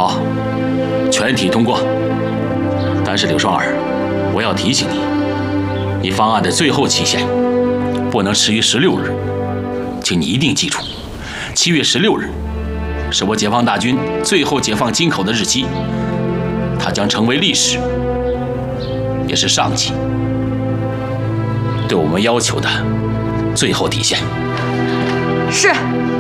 好，全体通过。但是柳双儿，我要提醒你，你方案的最后期限不能迟于16日，请你一定记住，7月16日是我解放大军最后解放京口的日期，它将成为历史，也是上级对我们要求的最后体现。 是。